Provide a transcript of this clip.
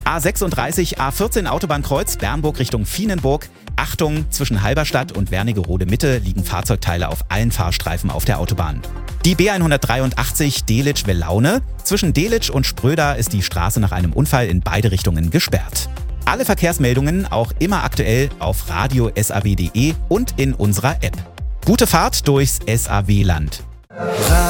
A36, A14 Autobahnkreuz Bernburg Richtung Vienenburg. Achtung, zwischen Halberstadt und Wernigerode Mitte liegen Fahrzeugteile auf allen Fahrstreifen auf der Autobahn. Die B183 Delitzsch-Wellaune. Zwischen Delitzsch und Spröda ist die Straße nach einem Unfall in beide Richtungen gesperrt. Alle Verkehrsmeldungen auch immer aktuell auf radio SAW.de und in unserer App. Gute Fahrt durchs SAW-Land.